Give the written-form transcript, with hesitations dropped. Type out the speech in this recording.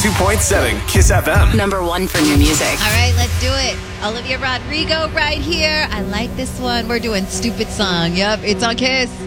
92.7 Kiss FM. Number one for new music. All right, let's do it. Olivia Rodrigo right here. I like this one. We're doing Stupid Song. Yep, it's on Kiss.